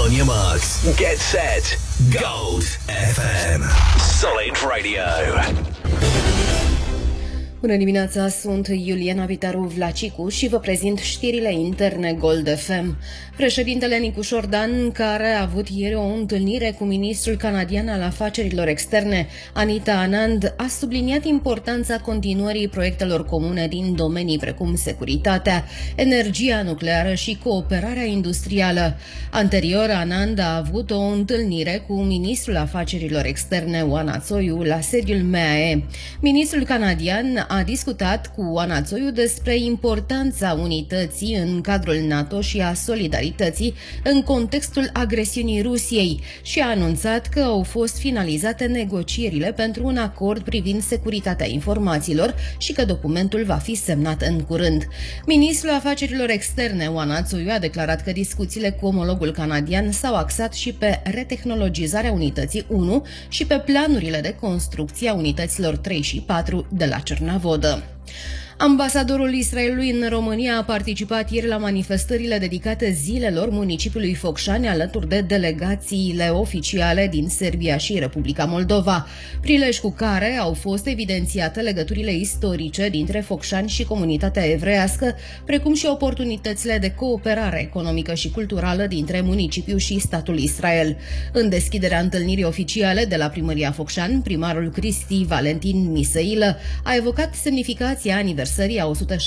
On your marks, get set, Gold FM. Solid Radio. Bună dimineața, sunt Iuliana Vitaru Vlacicu și vă prezint știrile interne Gold FM. Președintele Nicușor Dan, care a avut ieri o întâlnire cu ministrul canadian al afacerilor externe, Anita Anand, a subliniat importanța continuării proiectelor comune din domenii precum securitatea, energia nucleară și cooperarea industrială. Anterior, Anand a avut o întâlnire cu ministrul afacerilor externe, Oana Țoiu, la sediul MAE. Ministrul canadian a discutat cu Oana Țoiu despre importanța unității în cadrul NATO și a solidarității în contextul agresiunii Rusiei și a anunțat că au fost finalizate negocierile pentru un acord privind securitatea informațiilor și că documentul va fi semnat în curând. Ministrul afacerilor externe, Oana Țoiu, a declarat că discuțiile cu omologul canadian s-au axat și pe retehnologizarea unității 1 și pe planurile de construcție a unităților 3 și 4 de la Cernavodă. Ambasadorul Israelului în România a participat ieri la manifestările dedicate zilelor municipiului Focșani alături de delegațiile oficiale din Serbia și Republica Moldova, prilej cu care au fost evidențiate legăturile istorice dintre Focșani și comunitatea evreiască, precum și oportunitățile de cooperare economică și culturală dintre municipiu și statul Israel. În deschiderea întâlnirii oficiale de la Primăria Focșani, primarul Cristi Valentin Miseilă a evocat semnificația aniversării a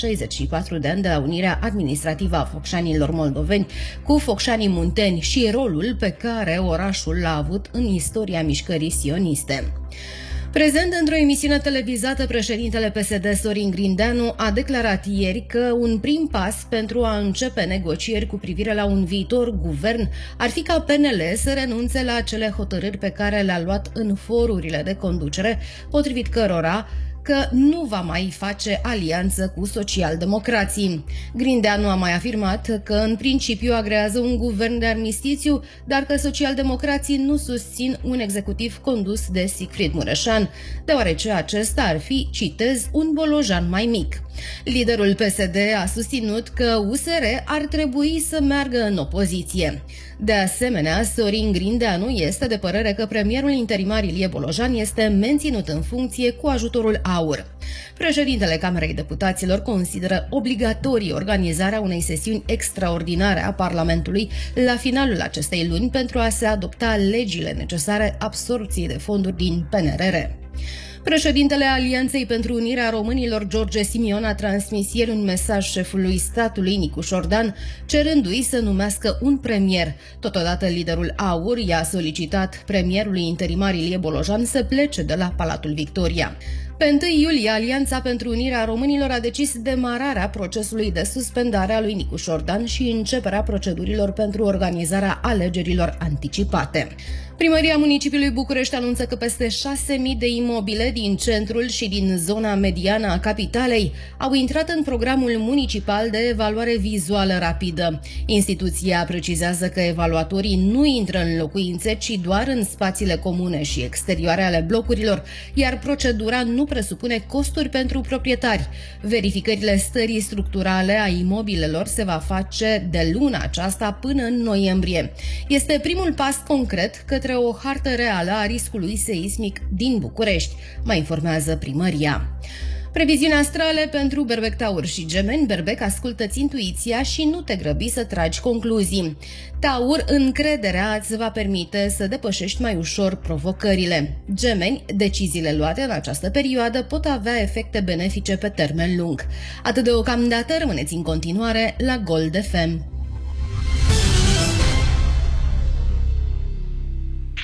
164 de ani de la unirea administrativă a focșanilor moldoveni cu focșanii munteni și rolul pe care orașul l-a avut în istoria mișcării sioniste. Prezent într-o emisiune televizată, președintele PSD Sorin Grindeanu a declarat ieri că un prim pas pentru a începe negocieri cu privire la un viitor guvern ar fi ca PNL să renunțe la acele hotărâri pe care le-a luat în forurile de conducere, potrivit cărora că nu va mai face alianță cu socialdemocrații. Grindeanu a mai afirmat că în principiu agrează un guvern de armistițiu, dar că socialdemocrații nu susțin un executiv condus de Sigfrid Mureșan, deoarece acesta ar fi, citez, un bolojan mai mic. Liderul PSD a susținut că USR ar trebui să meargă în opoziție. De asemenea, Sorin Grindeanu este de părere că premierul interimar Ilie Bolojan este menținut în funcție cu ajutorul AUR. Președintele Camerei Deputaților consideră obligatorie organizarea unei sesiuni extraordinare a Parlamentului la finalul acestei luni pentru a se adopta legile necesare absorbției de fonduri din PNRR. Președintele Alianței pentru Unirea Românilor, George Simion, a transmis ieri un mesaj șefului statului, Nicușor Dan, cerându-i să numească un premier. Totodată, liderul AUR i-a solicitat premierului interimar Ilie Bolojan să plece de la Palatul Victoria. Pe 1 iulie, Alianța pentru Unirea Românilor a decis demararea procesului de suspendare a lui Nicușor Dan și începerea procedurilor pentru organizarea alegerilor anticipate. Primăria municipiului București anunță că peste 6.000 de imobile din centrul și din zona mediană a capitalei au intrat în programul municipal de evaluare vizuală rapidă. Instituția precizează că evaluatorii nu intră în locuințe, ci doar în spațiile comune și exterioare ale blocurilor, iar procedura nu presupune costuri pentru proprietari. Verificările stării structurale a imobilelor se va face de luna aceasta până în noiembrie. Este primul pas concret către o hartă reală a riscului seismic din București, mai informează primăria. Previziuni astrale pentru Berbec, Taur și Gemeni. Berbec, ascultă-ți intuiția și nu te grăbi să tragi concluzii. Taur, încrederea îți va permite să depășești mai ușor provocările. Gemeni, deciziile luate în această perioadă pot avea efecte benefice pe termen lung. Atât deocamdată, rămâneți în continuare la Gold FM.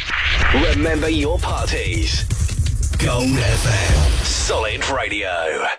Remember your parties. Gold FM. Solid Radio.